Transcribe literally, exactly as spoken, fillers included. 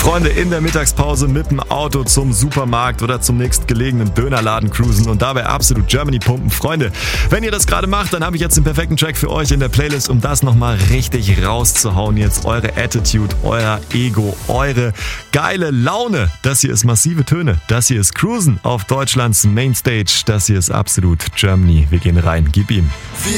Freunde, in der Mittagspause mit dem Auto zum Supermarkt oder zum nächstgelegenen Dönerladen cruisen und dabei absolut Germany pumpen. Freunde, wenn ihr das gerade macht, dann habe ich jetzt den perfekten Track für euch in der Playlist, um das nochmal richtig rauszuhauen. Jetzt eure Attitude, euer Ego, eure geile Laune. Das hier ist Massive Töne. Das hier ist Cruisen auf Deutschlands Mainstage. Das hier ist absolut Germany. Wir gehen rein. Gib ihm.